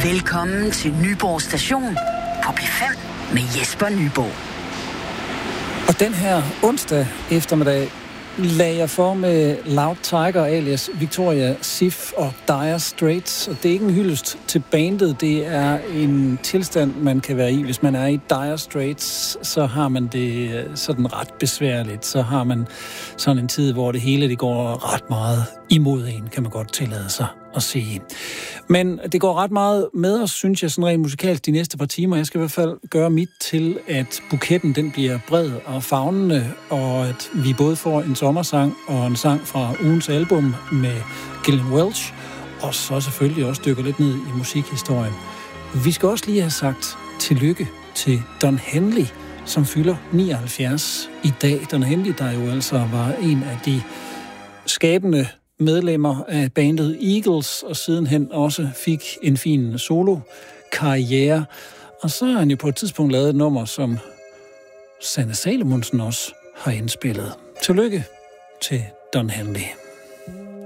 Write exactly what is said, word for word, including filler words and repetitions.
Velkommen til Nyborg Station på P fem med Jesper Nyborg. Og den her onsdag eftermiddag lagde jeg for med Loud Tiger alias Victoria Ziff og Dire Straits. Og det er ikke en hyldest til bandet, det er en tilstand, man kan være i. Hvis man er i Dire Straits, så har man det sådan ret besværligt. Så har man sådan en tid, hvor det hele det går ret meget imod en, kan man godt tillade sig at sige. Men det går ret meget med os, synes jeg, sådan rent musikalsk de næste par timer. Jeg skal i hvert fald gøre mit til, at buketten den bliver bred og favnende, og at vi både får en sommersang og en sang fra ugens album med Gillian Welch, og så selvfølgelig også dykker lidt ned i musikhistorien. Vi skal også lige have sagt tillykke til Don Henley, som fylder nioghalvfjerds i dag. Don Henley, der jo altså var en af de skabende medlemmer af bandet Eagles, og sidenhen også fik en fin solo-karriere. Og så har han jo på et tidspunkt lavet et nummer, som Sanne Salomonsen også har indspillet. Tillykke til Don Henley.